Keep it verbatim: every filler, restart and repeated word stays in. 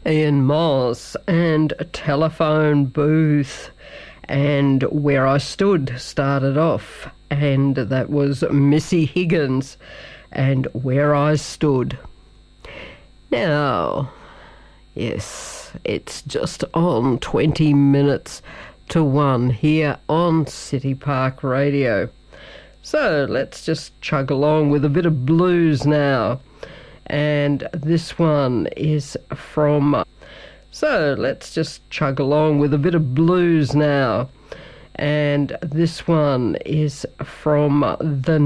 Ian Moss and Telephone Booth, and Where I Stood started off, and that was Missy Higgins and Where I Stood. Now, yes, it's just on twenty minutes to one here on City Park Radio. So let's just chug along with a bit of blues now. And this one is from... So let's just chug along with a bit of blues now. And this one is from the